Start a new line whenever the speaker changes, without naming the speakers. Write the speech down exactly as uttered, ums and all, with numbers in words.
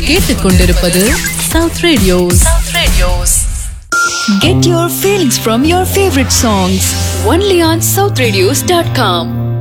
நீங்கள் கேட்டுக்கொண்டிருப்பது South Radios. South Radios. Get your feelings from your favorite songs only on south radios dot com.